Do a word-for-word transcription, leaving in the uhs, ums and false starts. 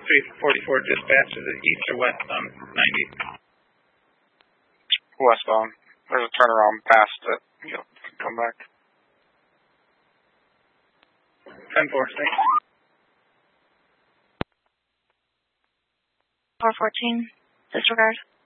three forty-four dispatch, is it east or west on ninety? Westbound. There's a turnaround past it. Yep, come back. ten four, thanks. four fourteen, disregard.